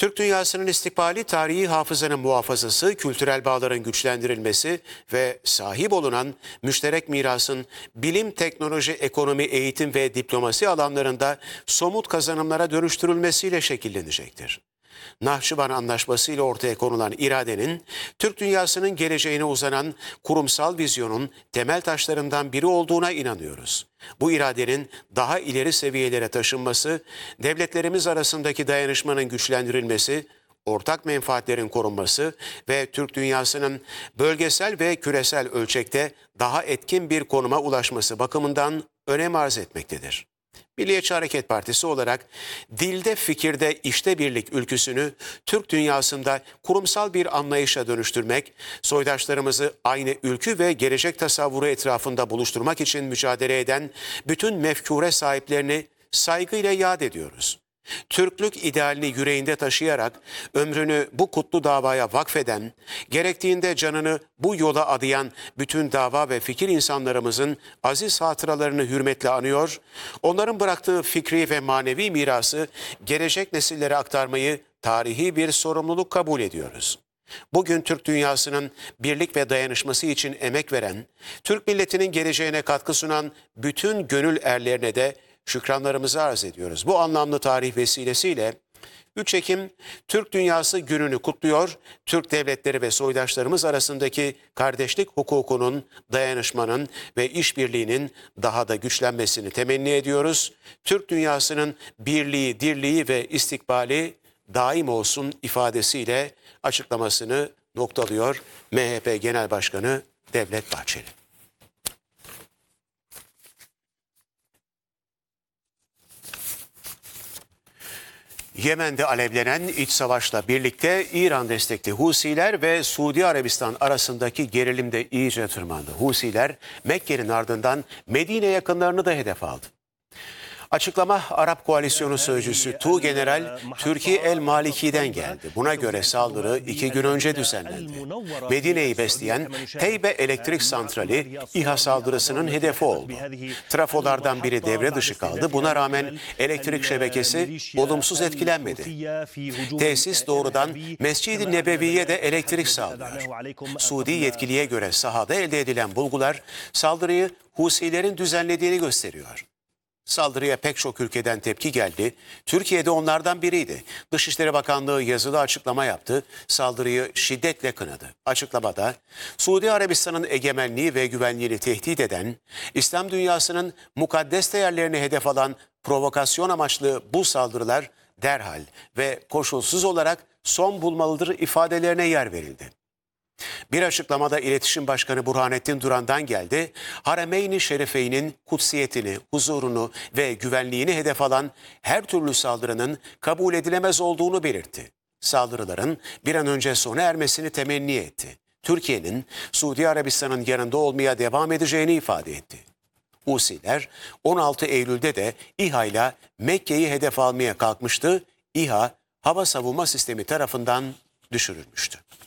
Türk dünyasının istikbali, tarihi hafızanın muhafazası, kültürel bağların güçlendirilmesi ve sahip olunan müşterek mirasın bilim, teknoloji, ekonomi, eğitim ve diplomasi alanlarında somut kazanımlara dönüştürülmesiyle şekillenecektir. Nahçıvan Anlaşması ile ortaya konulan iradenin, Türk dünyasının geleceğine uzanan kurumsal vizyonun temel taşlarından biri olduğuna inanıyoruz. Bu iradenin daha ileri seviyelere taşınması, devletlerimiz arasındaki dayanışmanın güçlendirilmesi, ortak menfaatlerin korunması ve Türk dünyasının bölgesel ve küresel ölçekte daha etkin bir konuma ulaşması bakımından önem arz etmektedir. Milliyetçi Hareket Partisi olarak dilde, fikirde, işte birlik ülküsünü Türk dünyasında kurumsal bir anlayışa dönüştürmek, soydaşlarımızı aynı ülkü ve gelecek tasavvuru etrafında buluşturmak için mücadele eden bütün mefkure sahiplerini saygıyla yad ediyoruz. Türklük idealini yüreğinde taşıyarak ömrünü bu kutlu davaya vakfeden, gerektiğinde canını bu yola adayan bütün dava ve fikir insanlarımızın aziz hatıralarını hürmetle anıyor, onların bıraktığı fikri ve manevi mirası gelecek nesillere aktarmayı tarihi bir sorumluluk kabul ediyoruz. Bugün Türk dünyasının birlik ve dayanışması için emek veren, Türk milletinin geleceğine katkı sunan bütün gönül erlerine de şükranlarımızı arz ediyoruz. Bu anlamlı tarih vesilesiyle 3 Ekim Türk Dünyası Günü'nü kutluyor, Türk devletleri ve soydaşlarımız arasındaki kardeşlik hukukunun, dayanışmanın ve işbirliğinin daha da güçlenmesini temenni ediyoruz. Türk dünyasının birliği, dirliği ve istikbali daim olsun ifadesiyle açıklamasını noktalıyor MHP Genel Başkanı Devlet Bahçeli. Yemen'de alevlenen iç savaşla birlikte İran destekli Husiler ve Suudi Arabistan arasındaki gerilim de iyice tırmandı. Husiler Mekke'nin ardından Medine yakınlarını da hedef aldı. Açıklama Arap Koalisyonu Sözcüsü Tuğgeneral Türkiye El Maliki'den geldi. Buna göre saldırı 2 gün önce düzenlendi. Medine'yi besleyen Teybe Elektrik Santrali İHA saldırısının hedefi oldu. Trafolardan biri devre dışı kaldı. Buna rağmen elektrik şebekesi olumsuz etkilenmedi. Tesis doğrudan Mescid-i Nebevi'ye de elektrik sağlıyor. Suudi yetkiliye göre sahada elde edilen bulgular saldırıyı Husilerin düzenlediğini gösteriyor. Saldırıya pek çok ülkeden tepki geldi. Türkiye de onlardan biriydi. Dışişleri Bakanlığı yazılı açıklama yaptı. Saldırıyı şiddetle kınadı. Açıklamada Suudi Arabistan'ın egemenliği ve güvenliğini tehdit eden, İslam dünyasının mukaddes değerlerini hedef alan provokasyon amaçlı bu saldırılar derhal ve koşulsuz olarak son bulmalıdır ifadelerine yer verildi. Bir açıklamada İletişim Başkanı Burhanettin Duran'dan geldi. Haremeyn-i Şerifeyn'in kutsiyetini, huzurunu ve güvenliğini hedef alan her türlü saldırının kabul edilemez olduğunu belirtti. Saldırıların bir an önce sona ermesini temenni etti. Türkiye'nin Suudi Arabistan'ın yanında olmaya devam edeceğini ifade etti. Husiler 16 Eylül'de de İHA ile Mekke'yi hedef almaya kalkmıştı. İHA hava savunma sistemi tarafından düşürülmüştü.